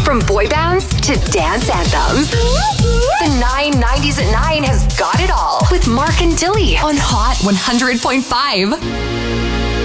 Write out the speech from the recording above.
From boy bands to dance anthems. The 990s at 9 has got it all with Mark and Dilly on Hot 100.5.